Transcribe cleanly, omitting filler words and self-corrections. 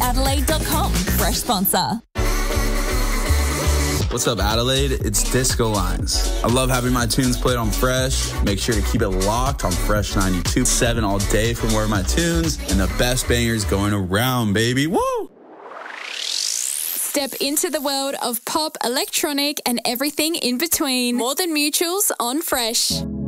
FreshAdelaide.com. Fresh sponsor. What's up, Adelaide? It's Disco Lines. I love having my tunes played on Fresh. Make sure to keep it locked on Fresh 92.7 all day for more of my tunes and the best bangers going around, baby. Woo! Step into the world of pop, electronic, and everything in between. More Than Mutuals on Fresh.